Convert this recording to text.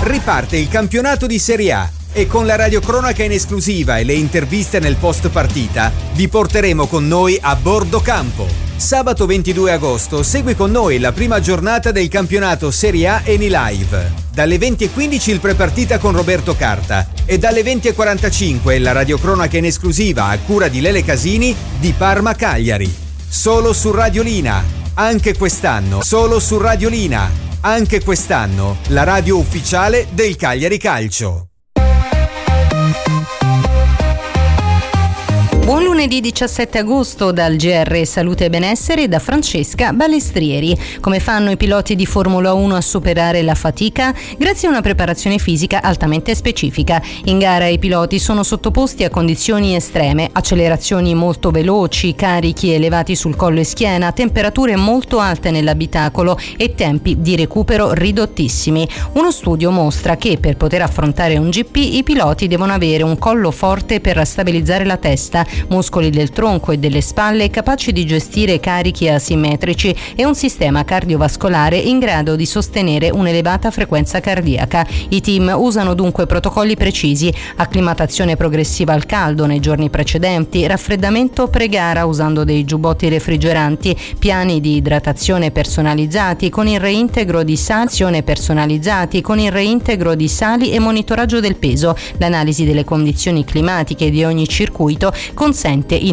Riparte il campionato di Serie A e con la radiocronaca in esclusiva e le interviste nel post partita vi porteremo con noi a bordo campo. Sabato 22 agosto segui con noi la prima giornata del campionato Serie A Eni Live. Dalle 20:15 il prepartita con Roberto Carta e dalle 20:45 la radiocronaca in esclusiva a cura di Lele Casini di Parma Cagliari. Solo su Radiolina, anche quest'anno, solo su Radiolina, anche quest'anno, la radio ufficiale del Cagliari Calcio. Buon lunedì 17 agosto dal GR Salute e Benessere e da Francesca Balestrieri. Come fanno i piloti di Formula 1 a superare la fatica? Grazie a una preparazione fisica altamente specifica. In gara i piloti sono sottoposti a condizioni estreme, accelerazioni molto veloci, carichi elevati sul collo e schiena, temperature molto alte nell'abitacolo e tempi di recupero ridottissimi. Uno studio mostra che per poter affrontare un GP i piloti devono avere un collo forte per stabilizzare la testa, muscoli del tronco e delle spalle capaci di gestire carichi asimmetrici e un sistema cardiovascolare in grado di sostenere un'elevata frequenza cardiaca. I team usano dunque protocolli precisi: acclimatazione progressiva al caldo nei giorni precedenti, raffreddamento pre-gara usando dei giubbotti refrigeranti, piani di idratazione personalizzati con il reintegro di sali e monitoraggio del peso. L'analisi delle condizioni climatiche di ogni circuito consente